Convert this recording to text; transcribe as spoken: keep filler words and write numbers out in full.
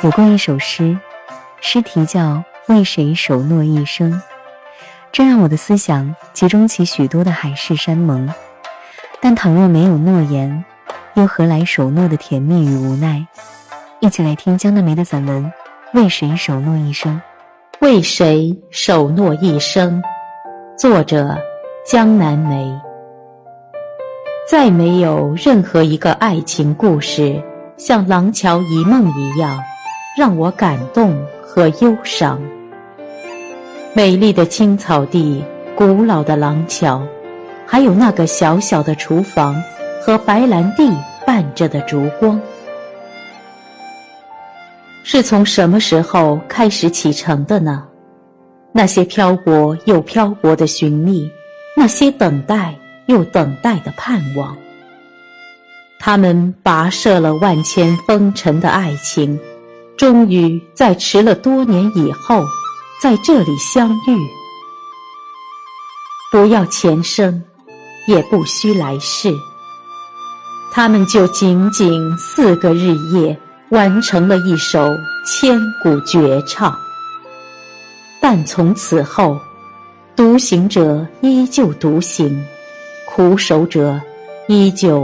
有过一首诗，诗题叫《为谁守诺一生》，这让我的思想集中起许多的海誓山盟。但倘若没有诺言，又何来守诺的甜蜜与无奈？一起来听江南梅的散文《为谁守诺一生》。 为谁守诺一生？作者江南梅。再没有任何一个爱情故事像《廊桥遗梦》一样让我感动和忧伤。美丽的青草地，古老的廊桥，还有那个小小的厨房和白兰地伴着的烛光，是从什么时候开始启程的呢？那些漂泊又漂泊的寻觅，那些等待又等待的盼望，他们跋涉了万千风尘的爱情，终于在迟了多年以后在这里相遇。不要前生，也不需来世，他们就仅仅四个日夜完成了一首千古绝唱。但从此后，独行者依旧独行，苦守者依旧